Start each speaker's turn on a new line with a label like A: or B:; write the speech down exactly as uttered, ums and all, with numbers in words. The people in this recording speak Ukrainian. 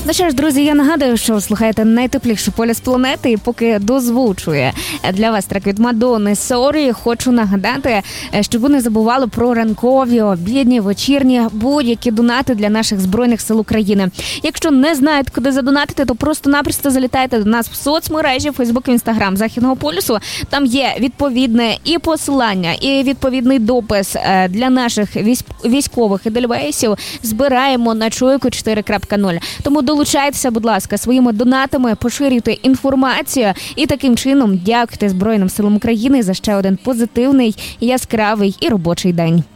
A: Ну що ж, друзі, я нагадую, що слухаєте найтеплішу полюс планети, і поки дозвучує для вас трек від Мадонни «Sorry», хочу нагадати, щоб ви не забували про ранкові, обідні, вечірні, будь-які донати для наших Збройних сил України. Якщо не знаєте, куди задонатити, то просто-напросто залітайте до нас в соцмережі, Фейсбук, Інстаграм Західного полюсу. Там є відповідне і посилання, і відповідний допис для наших військових і дельвейсів. Збираємо на Чуйку чотири крапка нуль. Тому долучайтеся, будь ласка, своїми донатами, поширюйте інформацію і таким чином дякуйте Збройним силам України за ще один позитивний, яскравий і робочий день.